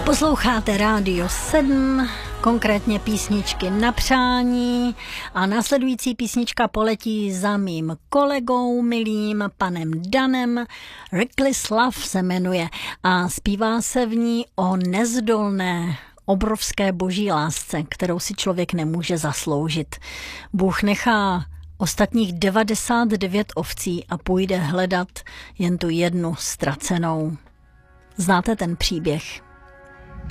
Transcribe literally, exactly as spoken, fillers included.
Posloucháte Rádio sedm, konkrétně písničky na přání a následující písnička poletí za mým kolegou, milým panem Danem. Reckless Love se jmenuje a zpívá se v ní o nezdolné, obrovské boží lásce, kterou si člověk nemůže zasloužit. Bůh nechá ostatních devadesát devět ovcí a půjde hledat jen tu jednu ztracenou. Znáte ten příběh?